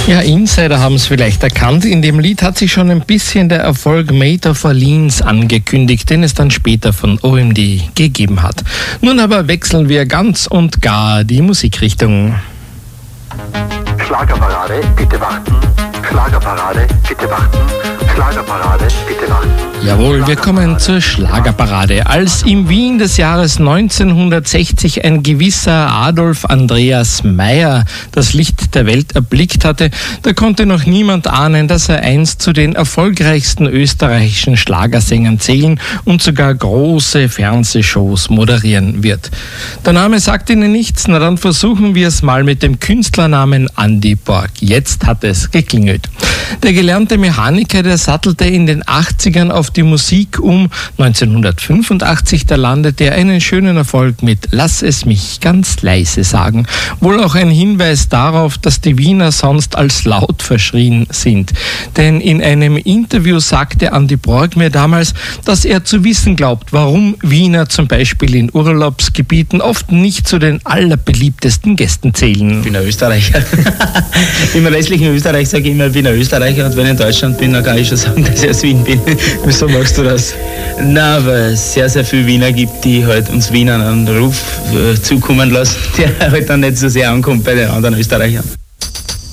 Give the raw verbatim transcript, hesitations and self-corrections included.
Ja, Insider haben es vielleicht erkannt. In dem Lied hat sich schon ein bisschen der Erfolg Made of Orleans angekündigt, den es dann später von O M D gegeben hat. Nun aber wechseln wir ganz und gar die Musikrichtung. Schlagerparade, bitte warten. Schlagerparade, bitte warten. Schlagerparade, bitte warten. Jawohl, wir kommen zur Schlagerparade. Als im Wien des Jahres neunzehnhundertsechzig ein gewisser Adolf Andreas Meyer das Licht der Welt erblickt hatte, da konnte noch niemand ahnen, dass er einst zu den erfolgreichsten österreichischen Schlagersängern zählen und sogar große Fernsehshows moderieren wird. Der Name sagt Ihnen nichts, na dann versuchen wir es mal mit dem Künstlernamen Andy Borg. Jetzt hat es geklingelt. Der gelernte Mechaniker, der sattelte in den achtzigern auf die Musik um. neunzehnhundertfünfundachtzig, da landete er einen schönen Erfolg mit Lass es mich ganz leise sagen. Wohl auch ein Hinweis darauf, dass die Wiener sonst als laut verschrien sind. Denn in einem Interview sagte Andy Borg mir damals, dass er zu wissen glaubt, warum Wiener zum Beispiel in Urlaubsgebieten oft nicht zu den allerbeliebtesten Gästen zählen. Ich bin ein Österreicher. Im restlichen Österreich sage ich immer, ich bin ein Österreicher, und wenn ich in Deutschland bin, dann kann ich schon sagen, dass ich aus Wien bin. Wieso magst du das? Na, weil es sehr, sehr viele Wiener gibt, die halt uns Wiener einen Ruf äh, zukommen lassen, der halt dann nicht so sehr ankommt bei den anderen Österreichern.